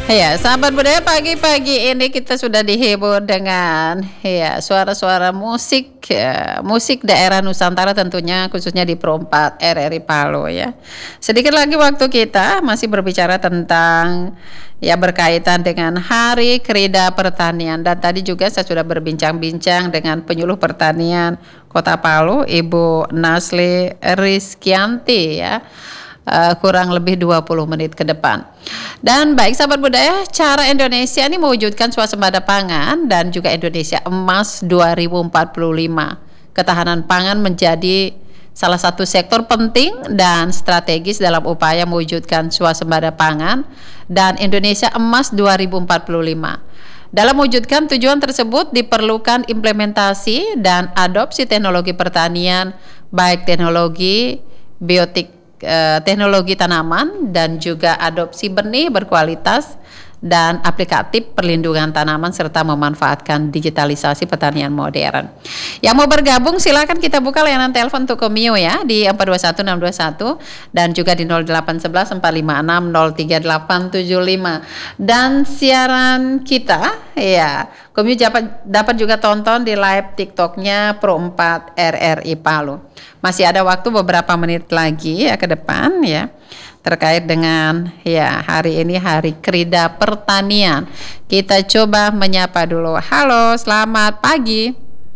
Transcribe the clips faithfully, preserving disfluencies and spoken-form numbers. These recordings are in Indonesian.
Ya, sahabat budaya, pagi-pagi ini kita sudah dihibur dengan ya suara-suara musik ya, musik daerah Nusantara tentunya khususnya di Perempat R R I Palu ya. Sedikit lagi waktu kita masih berbicara tentang ya berkaitan dengan Hari Krida Pertanian, dan tadi juga saya sudah berbincang-bincang dengan penyuluh pertanian Kota Palu, Ibu Nasli Rizkyanti ya. Uh, kurang lebih dua puluh menit ke depan. Dan baik sahabat budaya, cara Indonesia ini mewujudkan swasembada pangan dan juga Indonesia Emas dua ribu empat puluh lima. Ketahanan pangan menjadi salah satu sektor penting dan strategis dalam upaya mewujudkan swasembada pangan dan Indonesia Emas dua ribu empat puluh lima. Dalam mewujudkan tujuan tersebut diperlukan implementasi dan adopsi teknologi pertanian, baik teknologi biotik, teknologi tanaman dan juga adopsi benih berkualitas dan aplikatif perlindungan tanaman serta memanfaatkan digitalisasi pertanian modern. Yang mau bergabung silakan kita buka layanan telepon untuk Komio ya di empat dua satu enam dua satu dan juga di nol delapan satu satu empat lima enam nol tiga delapan tujuh lima. Dan siaran kita ya Komio dapat dapat juga tonton di live TikToknya Pro empat R R I Palu. Masih ada waktu beberapa menit lagi ya ke depan ya terkait dengan ya hari ini Hari Krida Pertanian. Kita coba menyapa dulu. Halo, selamat pagi.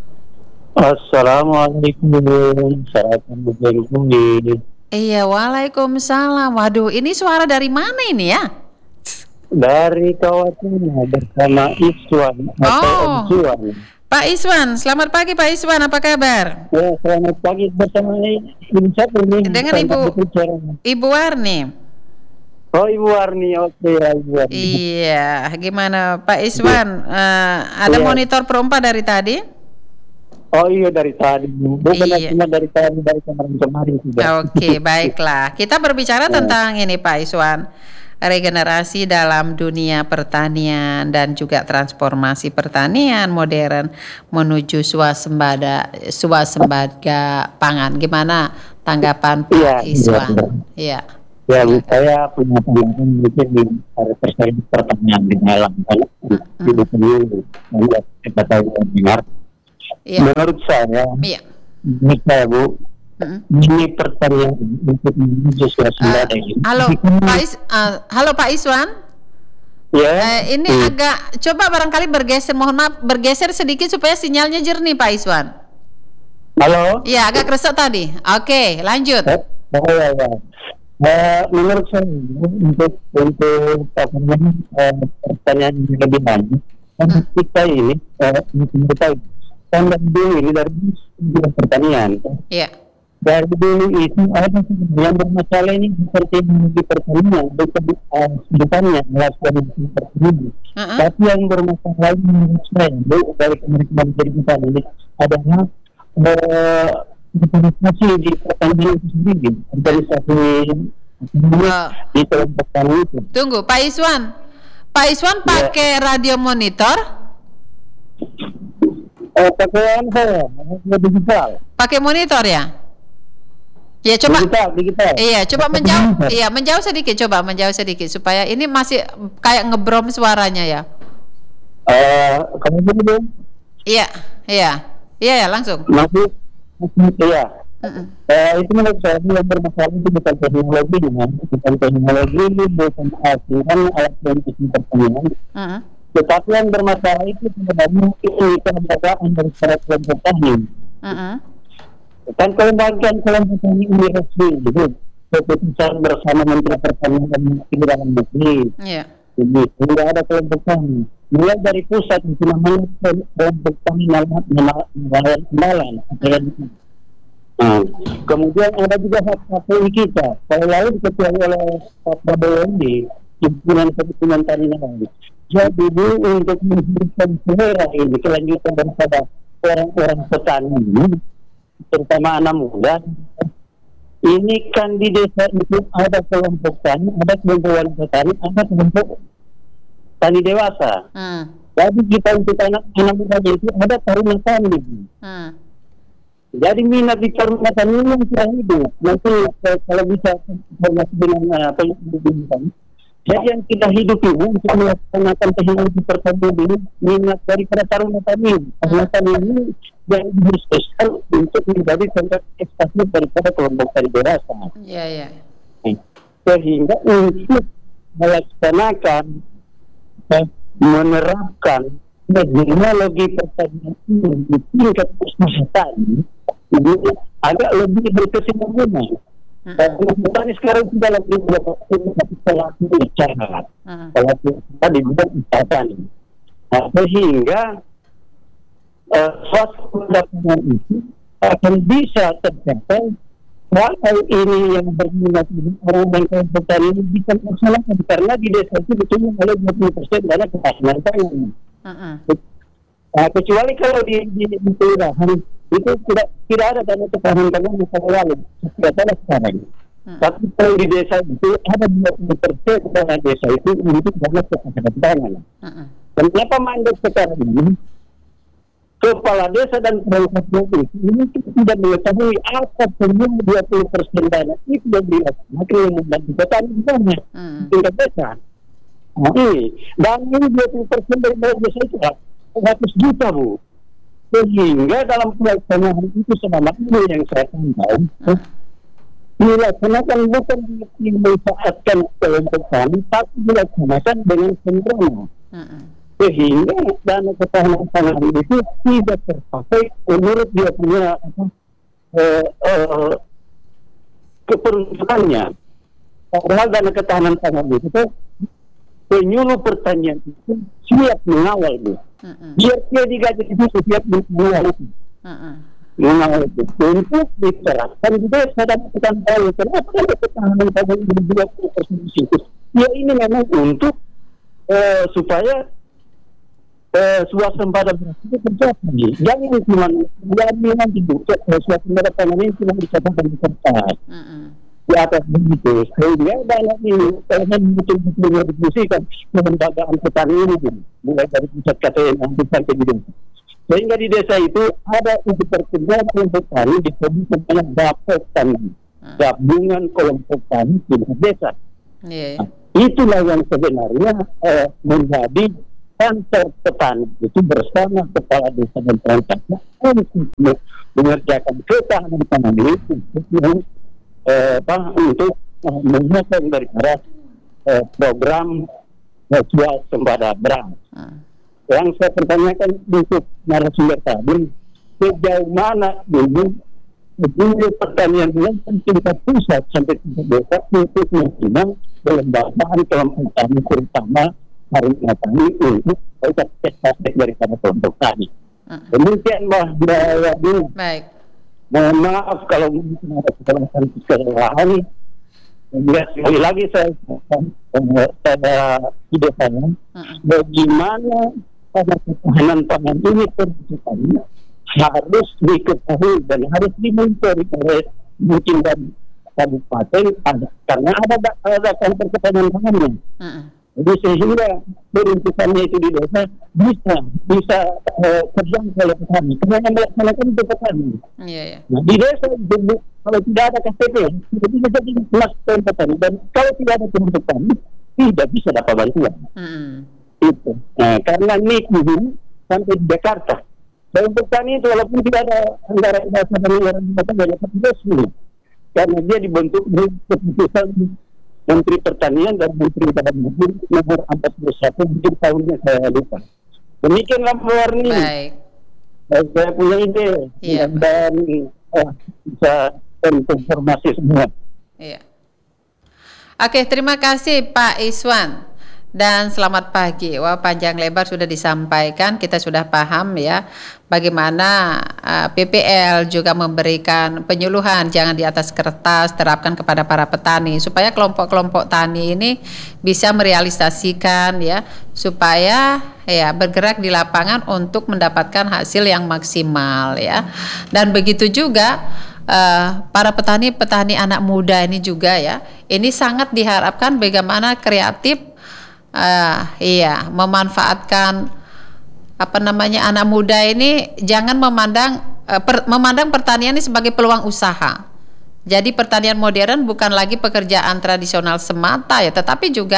Assalamualaikum. Assalamualaikum. Iya, waalaikumsalam. Waduh, ini suara dari mana ini ya? Dari Kawatina bersama Iswan atau Oh. Iswan. Pak Iswan, selamat pagi Pak Iswan, apa kabar? Ya, selamat pagi bersama Ibu siapa ini? Dengan Ibu Ibu Warni. Oh, Ibu Warni, oke ya Ibu Warni. Iya, gimana Pak Iswan? Uh, ada Iya. monitor perompa dari tadi? Oh iya dari tadi, bukan Iya. cuma dari tadi, dari kemarin-kemarin sudah. Oke, baiklah. Kita berbicara Ya. tentang ini Pak Iswan, regenerasi dalam dunia pertanian dan juga transformasi pertanian modern menuju swasembada swasembada pangan. Gimana tanggapan Pak Iya, Iswan? iya, Iya. Ya, Bu, saya punya pengalaman mungkin di pertanian pertanian di dalam kalau di dulu, kita tahu dengar. Iya. Menurut saya, Iya. menurut saya Bu, Mm. ini pertanian untuk menuju swasembada Uh, ini. halo Pak Is, uh, halo Pak Iswan. Ya. Uh, ini Hmm. agak coba barangkali bergeser, mohon maaf bergeser sedikit supaya sinyalnya jernih Pak Iswan. Halo. Iya, agak kresek tadi. Oke, lanjut. Eh, oh, ya, ya. Eh, menurut saya untuk untuk apa namanya eh, pertanyaan yang lebih lanjut, kan kita ini eh, menurut saya kan dari dulu ini dari bidang pertanian. Iya. Dari dulu itu ada yang bermasalah ini seperti di pertanian, bukan uh, sebenarnya melakukan pertanian. Uh-uh. Tapi yang bermasalah ini menurut saya, Bu, dari kementerian pertanian ini adalah uh, organisasi di pertanian itu sendiri, organisasi Oh. di kelompok tani itu. Tunggu, Pak Iswan. Pak Iswan pakai radio monitor? Eh, pakaian saya, digital. Pakai monitor ya? Ya coba. Digital, digital. Iya, coba menjauh. Iya, menjauh sedikit, coba menjauh sedikit supaya ini masih kayak ngebrom suaranya ya. Eh, kamu dulu, Iya, iya. Iya ya, langsung. masih, masih, iya. Mm-mm. Eh, itu menurut saya yang bermasalah itu bukan teknologi, kan? Bukan teknologi, bukan kan alat untuk pertanian. Mm-mm. Tetapi yang bermasalah itu sebenarnya itu kelembagaan dari para kelompok tani. Mm-mm. Kan kelembagaan kelompok tani ini resmi, gitu. Keputusan bersama Menteri Pertanian dan Menteri Dalam Negeri. Iya. Jadi tidak ada kelompok tani. Mulai dari pusat itu namanya kelompok tani nelayan andalan. Nah, kemudian ada juga hak K P I kita. Kalau lalu diketuai oleh Pak Prabowo ini, himpunan kebutuhan tani nelayan. Jadi Bu, untuk memberikan selera ini kelanjutan daripada orang-orang petani ini, terutama anak muda, ini kan di desa itu ada kelompok tani, ada kelompok wanita tani, ada kelompok tani dewasa. Hmm. Jadi kita untuk anak-anak muda itu ada taruna tani. Hmm. Jadi minat di taruna tani ini yang sudah hidup. Nanti eh, kalau bisa informasi dengan apa yang Jadi yang kita hidup ini untuk melaksanakan teknologi pertanian ini minat daripada taruna tani. Taruna tani ini yang dikhususkan untuk menjadi tempat ekstasi daripada kelompok tani dewasa. Iya, iya. Sehingga untuk melaksanakan dan menerapkan teknologi pertanian ini di tingkat usaha tani ini agak lebih berkesinambungan. Dan petani sekarang sudah lagi mendapatkan pelaku usaha, pelaku usaha di bidang usaha tani. Nah, sehingga uh, suatu pendapatan itu akan bisa tercapai kalau ini yang berminat orang dan kelompok tani ini bisa melaksanakan, karena di desa itu ditunggu oleh dua puluh persen dana ketahanan pangan. Uh-uh. Nah, kecuali kalau di di, di kelurahan itu tidak tidak ada dana ketahanan pangan di lalu, tidak ada sekarang. Uh-huh. Tapi kalau di desa itu ada dua puluh persen dana desa itu untuk dana ketahanan pangan. Uh-huh. Dan kenapa mandat sekarang ini kepala desa dan perangkat desa ini tidak mengetahui apa semua dua puluh persen dana itu yang dilaksanakan yang membantu petani di sana di tingkat desa. Nah, ini dan ini dua puluh persen dari desa itu seratus juta, Bu. Sehingga dalam pelaksanaan itu selama ini yang saya tahu dilaksanakan bukan dimanfaatkan kelompok tani, tapi dilaksanakan dengan sembrono. Sehingga dana ketahanan pangan itu tidak terpakai menurut dia punya apa, eh, eh, keperuntukannya. Padahal dana ketahanan pangan itu penyuluh pertanian itu siap mengawal dia. Uh-uh. Biar dia digaji itu siap mengawal itu. Uh-uh. Mengawal itu. Untuk diterapkan di desa dan kita tahu kenapa dana ketahanan pangan itu dua puluh persen di situ. Ya ini memang untuk uh, supaya Uh, swasembada beras itu tercapai. Jangan ini cuma jadi nanti juga swasembada pangan ini cuma dicatatkan di kertas. Uh-uh. Di atas begitu. Sehingga dana ini karena betul-betul didiskusikan kelembagaan petani ini mulai dari pusat K T N sampai sampai di desa. Sehingga di desa itu ada untuk pertemuan kelompok tani disebut dengan dapet tani, gabungan kelompok tani di desa. Yeah. Nah, itulah yang sebenarnya uh, menjadi kantor petani itu bersama kepala desa dan perangkatnya untuk mengerjakan ketahanan pangan itu untuk eh, untuk eh, menyokong daripada eh, program eh, swasembada beras. Hmm. Yang saya pertanyakan untuk narasumber tadi, sejauh mana dulu dulu pertanian yang tingkat pusat sampai tingkat desa untuk mengundang kelembagaan kelompok tani terutama hari ini untuk ekspektasi daripada kelompok tani. Demikian Mbak Wadi. Baik. Mohon maaf kalau mungkin ada kesalahan-kesalahan. Ya, sekali lagi saya saya ide saya bagaimana pada ketahanan pangan ini terciptanya harus diketahui dan harus dimonitori oleh mungkin dari kabupaten ada karena ada ada kantor ketahanan pangannya. Jadi sehingga peruntukannya itu di desa bisa bisa uh, terjangkau oleh petani. Karena yang melaksanakan itu petani. Iya, iya. Nah, di desa itu, kalau tidak ada K T P, tidak bisa jadi melaksanakan petani. Dan kalau tidak ada petani, tidak bisa dapat bantuan. Mm. Itu. Nah, karena N I K ini sampai di Jakarta. Dan petani itu walaupun tidak ada anggaran dasar dan anggaran dasar dari petani, karena dia dibentuk di keputusan Menteri Pertanian dan Menteri Dalam Negeri nomor empat puluh satu mungkin tahunnya saya lupa. Demikianlah Warni. Baik. Saya punya ide iya, dan uh, bisa informasi semua. Iya. Oke, terima kasih Pak Iswan. Dan selamat pagi. Wah, panjang lebar sudah disampaikan, kita sudah paham ya bagaimana uh, P P L juga memberikan penyuluhan jangan di atas kertas, terapkan kepada para petani supaya kelompok-kelompok tani ini bisa merealisasikan ya supaya ya bergerak di lapangan untuk mendapatkan hasil yang maksimal ya. Dan begitu juga uh, para petani-petani anak muda ini juga ya. Ini sangat diharapkan bagaimana kreatif Uh, iya, memanfaatkan apa namanya anak muda ini jangan memandang uh, per, memandang pertanian ini sebagai peluang usaha. Jadi pertanian modern bukan lagi pekerjaan tradisional semata ya, tetapi juga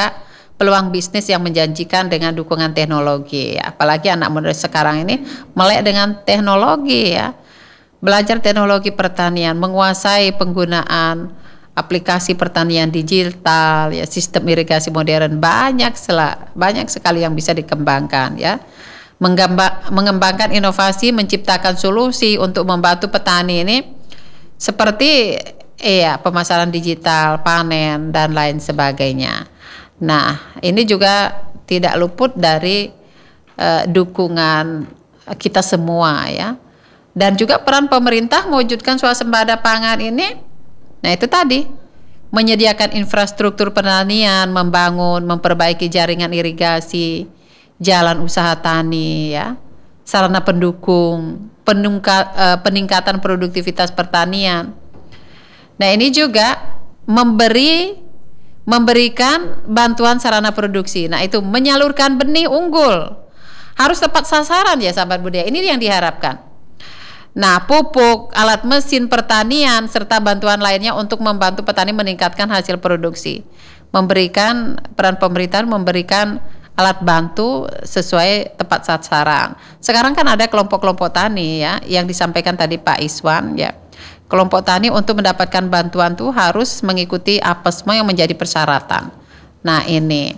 peluang bisnis yang menjanjikan dengan dukungan teknologi. Apalagi anak muda sekarang ini melek dengan teknologi ya. Belajar teknologi pertanian, menguasai penggunaan aplikasi pertanian digital, ya, sistem irigasi modern, banyak sela, banyak sekali yang bisa dikembangkan ya. Menggamba, mengembangkan inovasi, menciptakan solusi untuk membantu petani ini seperti iya pemasaran digital, panen dan lain sebagainya. Nah, ini juga tidak luput dari uh, dukungan kita semua ya. Dan juga peran pemerintah mewujudkan swasembada pangan ini. Nah, itu tadi menyediakan infrastruktur pertanian, membangun, memperbaiki jaringan irigasi, jalan usaha tani ya, sarana pendukung, peningka, uh, peningkatan produktivitas pertanian. Nah, ini juga memberi memberikan bantuan sarana produksi. Nah, itu menyalurkan benih unggul. Harus tepat sasaran ya sahabat budaya. Ini yang diharapkan. Nah, pupuk, alat mesin pertanian serta bantuan lainnya untuk membantu petani meningkatkan hasil produksi. Memberikan peran pemerintah memberikan alat bantu sesuai tepat sasaran. Sekarang kan ada kelompok-kelompok tani ya yang disampaikan tadi Pak Iswan ya. Kelompok tani untuk mendapatkan bantuan tuh harus mengikuti apesme yang menjadi persyaratan. Nah, ini.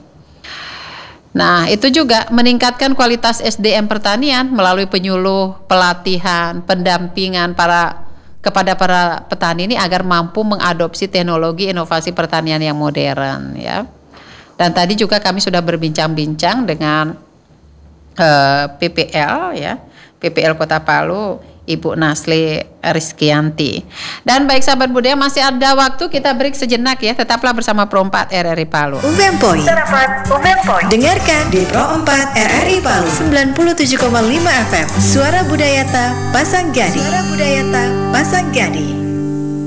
Nah, itu juga meningkatkan kualitas S D M pertanian melalui penyuluh, pelatihan, pendampingan para kepada para petani ini agar mampu mengadopsi teknologi inovasi pertanian yang modern ya. Dan tadi juga kami sudah berbincang-bincang dengan uh, P P L ya, P P L Kota Palu, Ibu Nasli Rizkianti. Dan baik sahabat budaya, masih ada waktu kita break sejenak ya. Tetaplah bersama Pro empat R R I Palu. Umem Point. Umem Point. Dengarkan di Pro empat R R I Palu sembilan puluh tujuh koma lima F M. Suara Budayata Pasanggani. Suara Budayata Pasanggani.